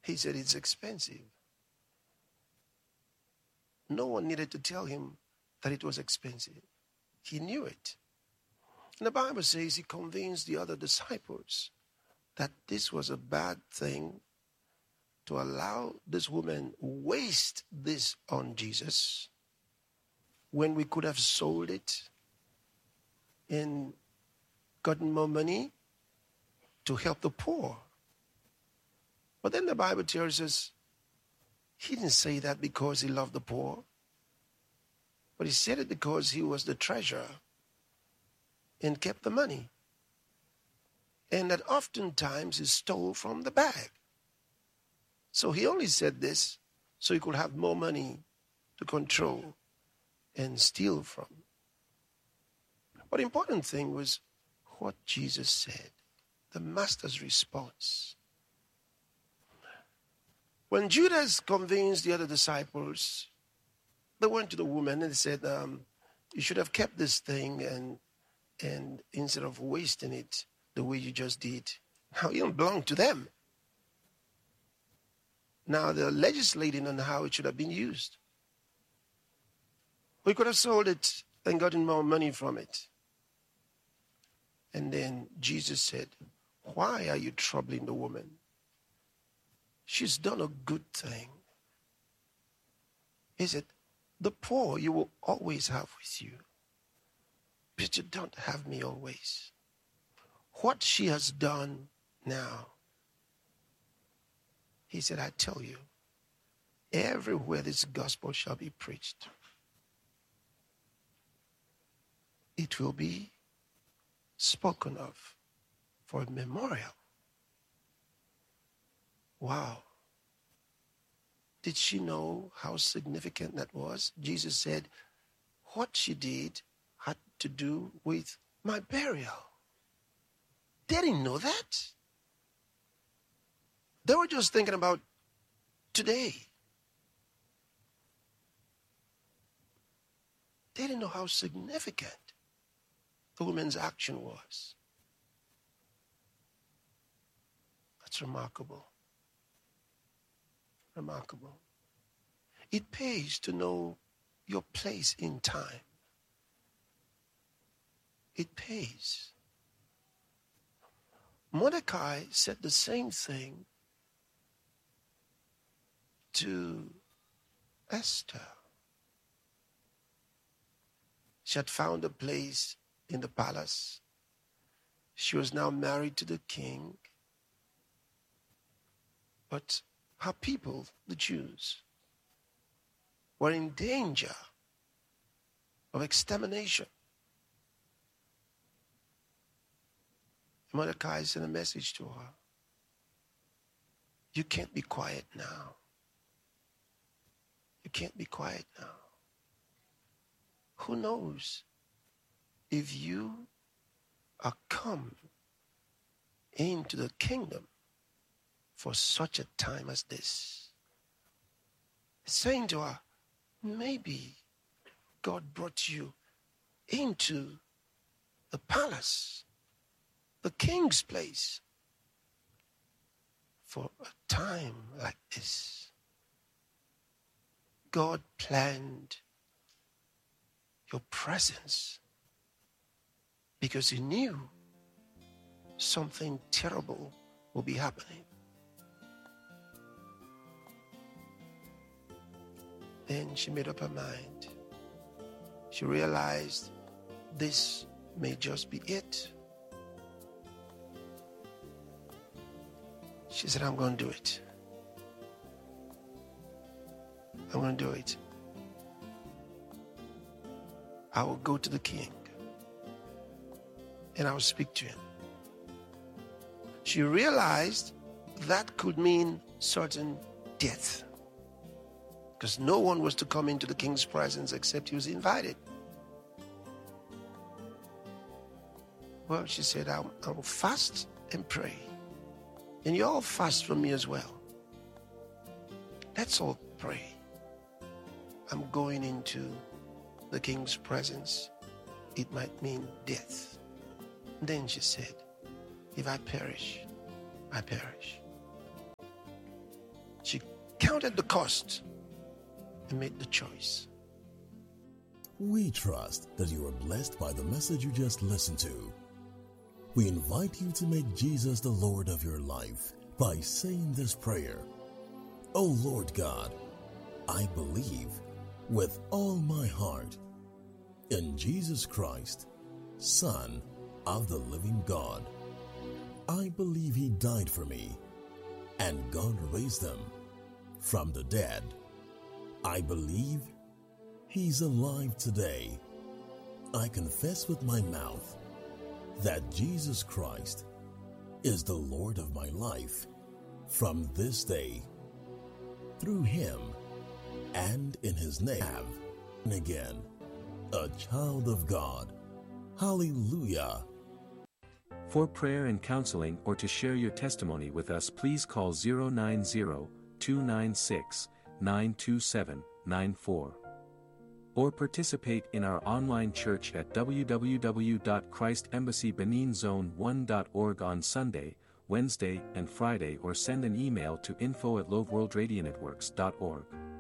He said it's expensive. No one needed to tell him that it was expensive. He knew it. And the Bible says he convinced the other disciples that this was a bad thing to allow this woman waste this on Jesus when we could have sold it and gotten more money to help the poor. But then the Bible tells us he didn't say that because he loved the poor, but he said it because he was the treasurer and kept the money. And that oftentimes he stole from the bag. So he only said this so he could have more money to control and steal from. But the important thing was what Jesus said, the master's response. When Judas convinced the other disciples, they went to the woman and said, you should have kept this thing and instead of wasting it the way you just did. Now, it don't belong to them. Now they're legislating on how it should have been used. We could have sold it and gotten more money from it. And then Jesus said, why are you troubling the woman? She's done a good thing. He said, the poor you will always have with you, but you don't have me always. What she has done now, he said, I tell you, everywhere this gospel shall be preached, it will be spoken of for a memorial. Wow. Did she know how significant that was? Jesus said, what she did had to do with my burial. They didn't know that. They were just thinking about today. They didn't know how significant the woman's action was. That's remarkable. Remarkable. It pays to know your place in time. It pays. Mordecai said the same thing to Esther. She had found a place in the palace. She was now married to the king. But her people, the Jews, were in danger of extermination. Mordecai sent a message to her. You can't be quiet now. You can't be quiet now. Who knows if you are come into the kingdom for such a time as this. Saying to her, maybe God brought you into the palace, the king's place, for a time like this. God planned your presence because he knew something terrible will be happening. Then she made up her mind. She realized this may just be it. She said, I'm going to do it. I'm going to do it. I will go to the king and I will speak to him. She realized that could mean certain death, because no one was to come into the king's presence except he was invited. Well, she said, I'll fast and pray. And you all fast for me as well. Let's all pray. I'm going into the king's presence. It might mean death. And then she said, if I perish, I perish. counted the cost and made the choice. We trust that you are blessed by the message you just listened to. We invite you to make Jesus the Lord of your life by saying this prayer. Oh Lord God, I believe with all my heart in Jesus Christ, Son of the living God. I believe He died for me and God raised Him from the dead. I believe He's alive today. I confess with my mouth that Jesus Christ is the Lord of my life from this day. Through Him and in His name, and again, a child of God. Hallelujah. For prayer and counseling or to share your testimony with us, please call 090-296-92794. Or participate in our online church at www.christembassybeninzone1.org on Sunday, Wednesday, and Friday, or send an email to info@loveworldradionetworks.org.